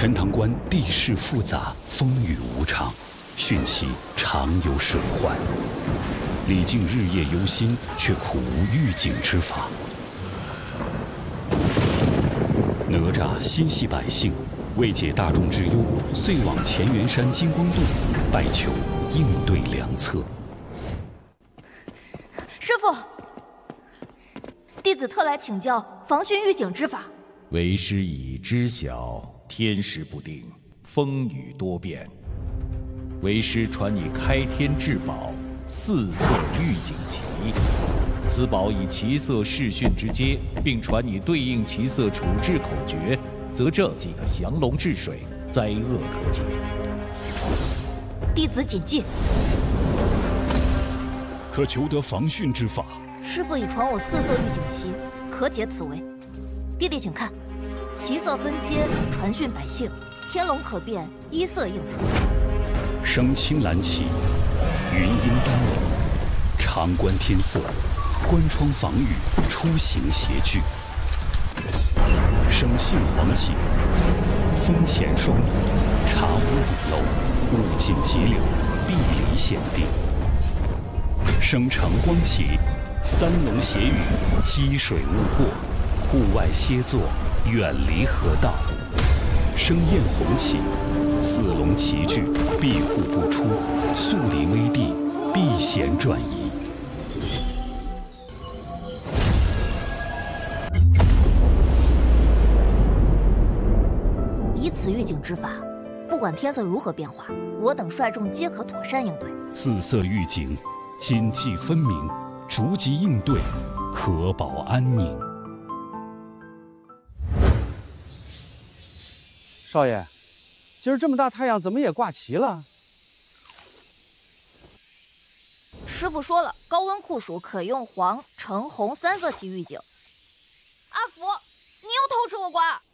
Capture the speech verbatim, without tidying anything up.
陈塘关地势复杂，风雨无常，汛期常有水患。李靖日夜忧心，却苦无预警之法。哪吒心系百姓，为解大众之忧，遂往乾元山金光洞拜求应对良策。 师父，弟子特来请教防汛预警之法。 为师已知晓，天时不定，风雨多变。为师传你开天至宝四色预警旗，此宝以其色视汛之阶，并传你对应其色处置口诀，则这即可降龙治水，灾厄可解。 弟子谨记。 可求得防汛之法？ 师父已传我四色预警旗，可解此危。弟弟请看，旗色分阶，传讯百姓，天龙可变，依色应策。 生青蓝旗，云阴丹龙，长观天色，关窗防雨，出行协具。生杏黄旗，风前霜雨，茶屋雨漏，物尽急流，地理险定。生橙光旗，三龙协雨，积水勿过，户外歇坐，远离河道。生艳红旗，四龙齐聚，庇护不出，速离危地，避险转移。 以此预警之法，不管天色如何变化，我等率众皆可妥善应对。 四色预警，今际分明，逐级应对，可保安宁。 少爷，今儿这么大太阳，怎么也挂旗了？ 师傅说了，高温酷暑可用黄、橙、红三色旗预警。阿福，你又偷吃我瓜！